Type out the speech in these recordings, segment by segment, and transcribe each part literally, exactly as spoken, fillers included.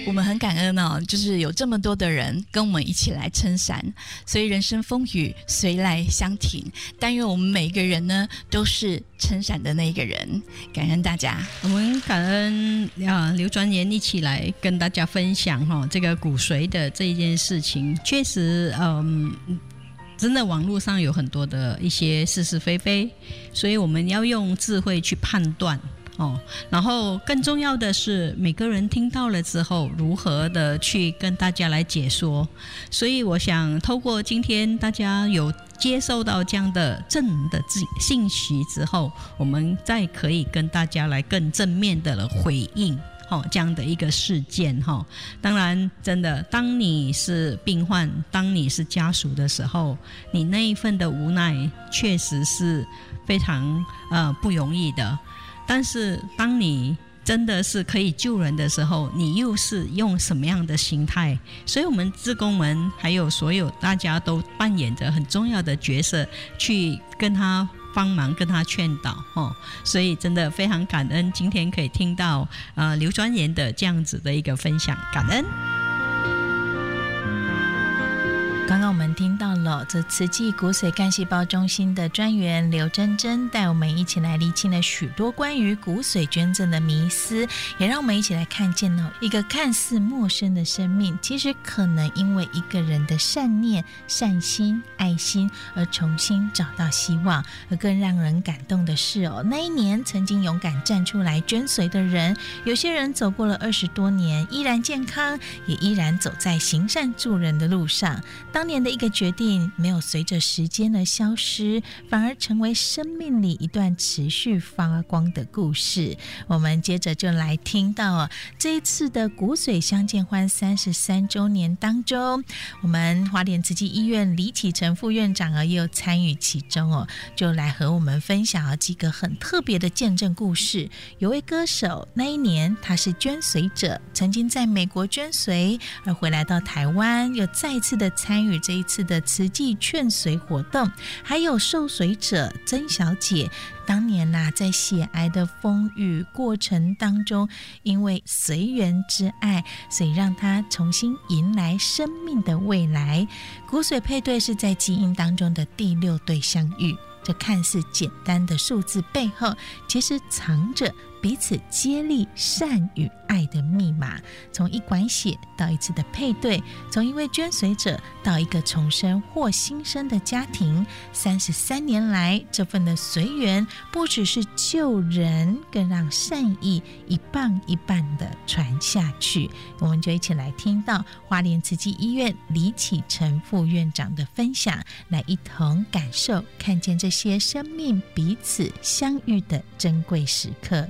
我们很感恩哦，就是有这么多的人跟我们一起来撑伞，所以人生风雨随来相挺。但愿我们每一个人呢，都是撑伞的那一个人。感恩大家， 我们感恩啊，刘专员一起来跟大家分享哈、哦、这个骨髓的这一件事情，确实嗯。真的网络上有很多的一些是是非非，所以我们要用智慧去判断哦。然后更重要的是，每个人听到了之后，如何的去跟大家来解说。所以我想，透过今天大家有接受到这样的正的信息之后，我们再可以跟大家来更正面的回应。哦，这样的一个事件哈、哦，当然，真的，当你是病患，当你是家属的时候，你那一份的无奈确实是非常呃不容易的。但是，当你真的是可以救人的时候，你又是用什么样的心态？所以我们志工们还有所有大家都扮演着很重要的角色，去跟他帮忙跟他劝导、哦、所以真的非常感恩今天可以听到呃刘专员的这样子的一个分享，感恩。 刚刚我们听到了这慈济骨髓干细胞中心的专员刘珍珍带我们一起来厘清了许多关于骨髓捐赠的迷思，也让我们一起来看见了一个看似陌生的生命，其实可能因为一个人的善念、善心、爱心而重新找到希望。而更让人感动的是哦，那一年曾经勇敢站出来捐髓的人，有些人走过了二十多年，依然健康，也依然走在行善助人的路上。当年的一个决定没有随着时间而消失，反而成为生命里一段持续发光的故事。我们接着就来听到、哦、这一次的骨髓相见欢三十三周年当中，我们花莲慈济医院李启成副院长、哦、也有参与其中哦，就来和我们分享、哦、几个很特别的见证故事。有位歌手，那一年他是捐髓者，曾经在美国捐髓，而回来到台湾，又再次的参与这一次的慈济劝髓活动。还有受髓者曾小姐，当年呐、啊，在血癌的风雨过程当中，因为随缘之爱，所以让她重新迎来生命的未来。骨髓配对是在基因当中的第六对相遇，这看似简单的数字背后，其实藏着彼此接力善与爱的密码。从一管血到一次的配对，从一位捐髓者到一个重生或新生的家庭，三十三年来，这份的随缘不只是救人，更让善意一棒一棒的传下去。我们就一起来听到花莲慈济医院李启成副院长的分享，来一同感受看见这些生命彼此相遇的珍贵时刻。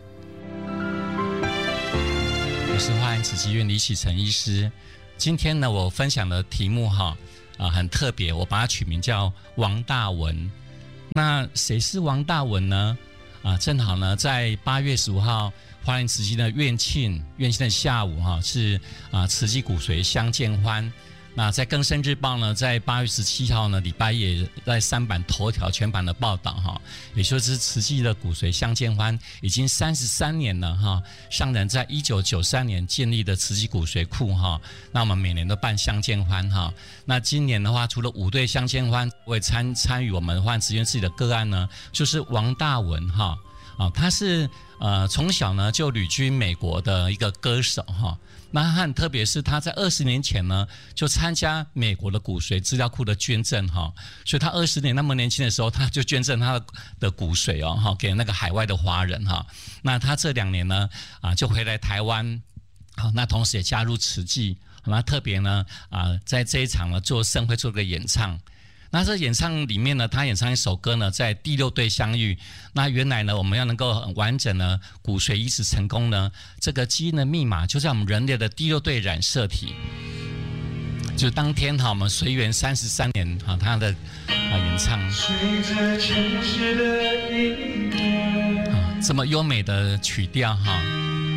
我是花莲慈济医院李启成医师。今天呢，我分享的题目哈啊、呃、很特别，我把它取名叫王大文。那谁是王大文呢？啊、呃，正好呢，在八月十五号，花莲慈济的院庆，院庆的下午哈是啊、呃、慈济骨髓相见欢。那在更生日报呢，在八月十七号呢，礼拜也在三版头条全版的报道哈，也就是慈济的骨髓相见欢已经三十三年了哈。上人在一九九三年建立的慈济骨髓库哈，那我们每年都办相见欢哈。那今年的话，除了五对相见欢，会参参与我们花莲慈济院自己的个案呢，就是王大文哈啊，他是呃从小呢就旅居美国的一个歌手哈。那他很特别，是他在二十年前呢就参加美国的骨髓资料库的捐赠哈，所以他二十年那么年轻的时候，他就捐赠他的的骨髓哦哈给那个海外的华人哈。那他这两年呢啊就回来台湾，好，那同时也加入慈济，那特别呢啊在这一场呢做盛会做个演唱。那这演唱里面呢，他演唱一首歌呢，在第六对相遇。那原来呢，我们要能够很完整呢，骨髓移植成功呢，这个基因的密码就在我们人类的第六对染色体。就当天哈，我们随缘三十三年哈，他的啊演唱，啊这么优美的曲调哈。